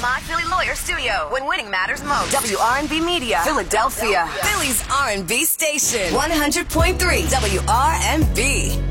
My Philly Lawyer studio, when winning matters most. WRNB Media, Philadelphia. Philly's R&B station. 100.3 WRNB.